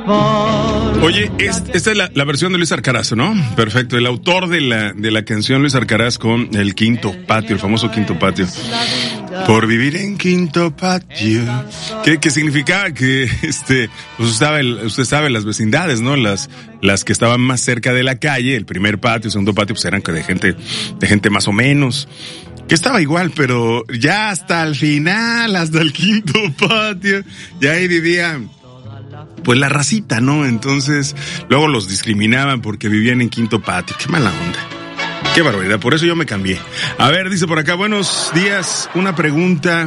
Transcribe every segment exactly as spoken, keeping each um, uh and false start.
Oye, es, esta es la, la versión de Luis Arcaraz, ¿no? Perfecto, el autor de la, de la canción Luis Arcaraz con el Quinto Patio, el famoso Quinto Patio. Por vivir en Quinto Patio. ¿Qué, qué significaba? Que, este, pues usted sabe, usted sabe las vecindades, ¿no? Las, las que estaban más cerca de la calle, el primer patio, el segundo patio, pues eran de gente, de gente más o menos. Que estaba igual, pero ya hasta el final, hasta el Quinto Patio, ya ahí vivía, pues la racita, ¿no? Entonces, luego los discriminaban porque vivían en Quinto Patio. Qué mala onda. Qué barbaridad, por eso yo me cambié. A ver, dice por acá, buenos días, una pregunta.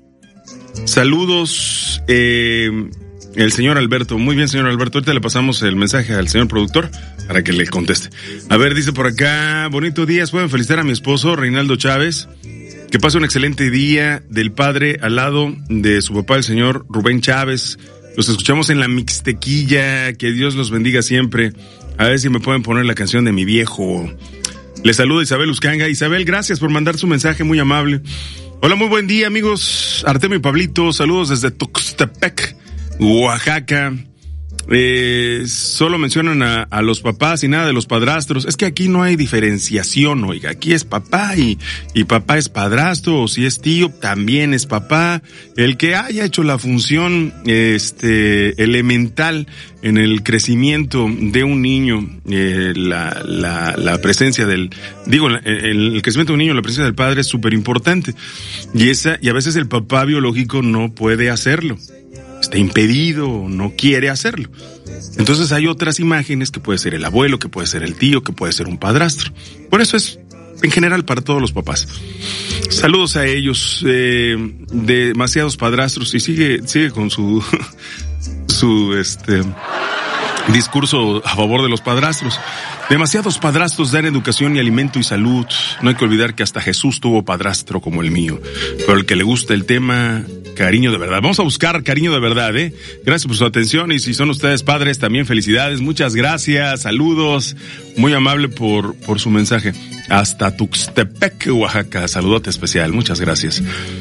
Saludos, eh, el señor Alberto. Muy bien, señor Alberto, ahorita le pasamos el mensaje al señor productor para que le conteste. A ver, dice por acá, bonito día, pueden felicitar a mi esposo, Reinaldo Chávez. Que pase un excelente día del padre al lado de su papá, el señor Rubén Chávez. Los escuchamos en la Mixtequilla, que Dios los bendiga siempre. A ver si me pueden poner la canción de mi viejo. Les saluda Isabel Uscanga. Isabel, gracias por mandar su mensaje, muy amable. Hola, muy buen día, amigos. Artemio y Pablito, saludos desde Tuxtepec, Oaxaca. Eh, solo mencionan a, a los papás y nada de los padrastros. Es que aquí no hay diferenciación, oiga. Aquí es papá y, y papá es padrastro, o si es tío, también es papá. El que haya hecho la función, este, elemental en el crecimiento de un niño, eh, la, la, la presencia del, digo, el, el crecimiento de un niño, la presencia del padre es súper importante. Y esa, y a veces el papá biológico no puede hacerlo. Está impedido, no quiere hacerlo. Entonces hay otras imágenes que puede ser el abuelo, que puede ser el tío, que puede ser un padrastro. Por eso es en general para todos los papás. Saludos a ellos, eh, demasiados padrastros, y sigue, sigue con su, su, este, discurso a favor de los padrastros. Demasiados padrastros dan educación y alimento y salud. No hay que olvidar que hasta Jesús tuvo padrastro como el mío. Pero el que le gusta el tema, cariño de verdad. Vamos a buscar cariño de verdad, ¿eh? Gracias por su atención, y si son ustedes padres, también felicidades. Muchas gracias, saludos. Muy amable por, por su mensaje. Hasta Tuxtepec, Oaxaca. Saludote especial. Muchas gracias.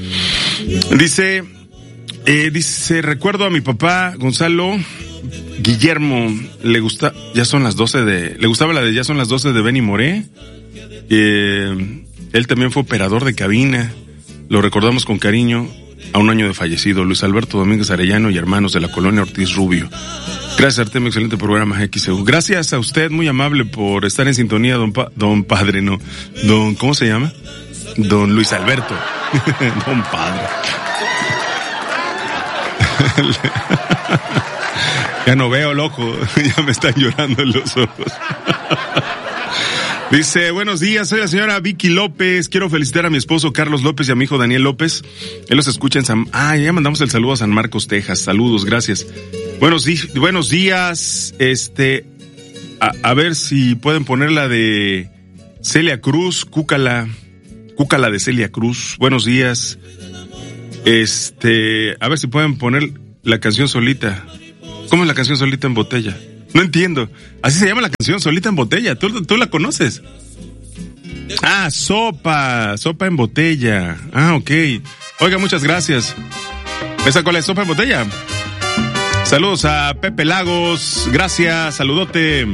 Dice, eh, dice, recuerdo a mi papá, Gonzalo Guillermo, le gusta, ya son las doce de, le gustaba la de ya son las doce de Benny Moré. Eh, él también fue operador de cabina. Lo recordamos con cariño a un año de fallecido, Luis Alberto Domínguez Arellano y hermanos de la colonia Ortiz Rubio. Gracias, Artemio, excelente programa X E U. Gracias a usted, muy amable por estar en sintonía, don, pa, don Padre, no, don, ¿cómo se llama? Don Luis Alberto, don Padre. Ya no veo, loco, ya me están llorando en los ojos. Dice, buenos días, soy la señora Vicky López, quiero felicitar a mi esposo Carlos López y a mi hijo Daniel López. Él los escucha en San... Ah, ya mandamos el saludo a San Marcos, Texas. Saludos, gracias. Buenos, di... buenos días, este... A, a ver si pueden poner la de Celia Cruz, Cúcala, Cúcala de Celia Cruz. Buenos días. Este, a ver si pueden poner la canción Solita. ¿Cómo es la canción Solita en Botella? No entiendo. Así se llama la canción, Solita en Botella. ¿Tú, tú la conoces? Ah, Sopa. Sopa en Botella. Ah, ok. Oiga, muchas gracias. ¿Esa cuál es? Sopa en Botella. Saludos a Pepe Lagos. Gracias. Saludote.